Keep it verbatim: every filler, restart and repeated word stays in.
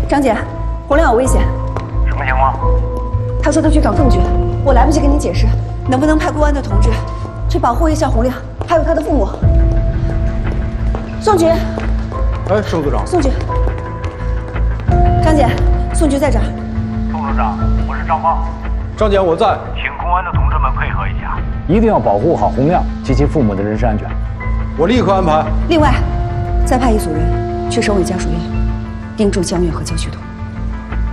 张姐，洪亮有危险。 什么情况？ 他说他去找宋局，我来不及跟你解释，能不能派公安的同志去保护一下洪亮，还有他的父母？宋局。 哎，盛组长。 宋局。张姐，宋局在这儿。 宋组长，我是张芳。 张姐，我在。 请公安的同志们配合一下， 一定要保护好洪亮及其父母的人身安全。 我立刻安排。 另外，再派一组人去首尾家属院，盯住江月和焦旭东。